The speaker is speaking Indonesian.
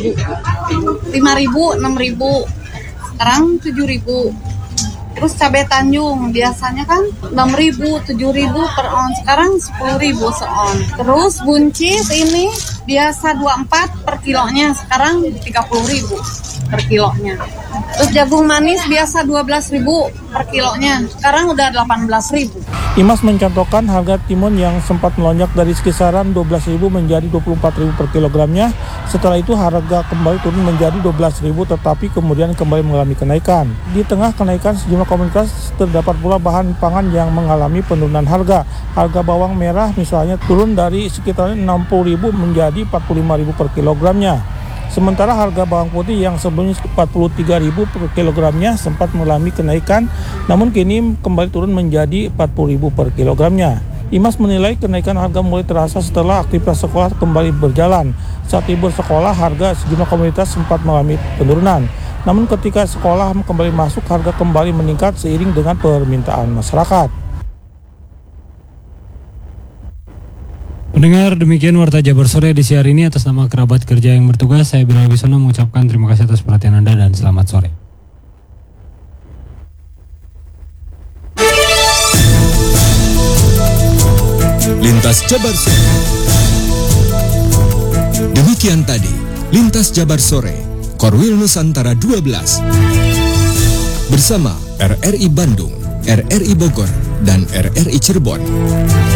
5.000, 6.000. Sekarang 7.000. Terus cabai Tanjung biasanya kan 6.000, 7.000 per on. Sekarang 10.000 seon. Terus buncis ini biasa 24 per kilonya, sekarang 30.000 per kilonya. Terus jagung manis biasa 12.000 per kilonya, sekarang udah 18.000. Imas mencontohkan harga timun yang sempat melonjak dari kisaran 12.000 menjadi 24.000 per kilogramnya. Setelah itu harga kembali turun menjadi 12.000 tetapi kemudian kembali mengalami kenaikan. Di tengah kenaikan sejumlah komoditas terdapat pula bahan pangan yang mengalami penurunan harga. Harga bawang merah misalnya turun dari sekitar 60.000 menjadi 45.000 per kilogramnya. Sementara harga bawang putih yang sebelumnya 43.000 per kilogramnya sempat mengalami kenaikan, namun kini kembali turun menjadi 40.000 per kilogramnya. Imas menilai kenaikan harga mulai terasa setelah aktivitas sekolah kembali berjalan. Saat libur sekolah, harga sejumlah komoditas sempat mengalami penurunan. Namun ketika sekolah kembali masuk, harga kembali meningkat seiring dengan permintaan masyarakat. Pendengar, demikian Warta Jabar Sore edisi hari ini. Atas nama kerabat kerja yang bertugas, saya Bilal Wisono mengucapkan terima kasih atas perhatian Anda dan selamat sore. Lintas Jabar Sore. Demikian tadi Lintas Jabar Sore Korwil Nusantara 12 bersama RRI Bandung, RRI Bogor, dan RRI Cirebon.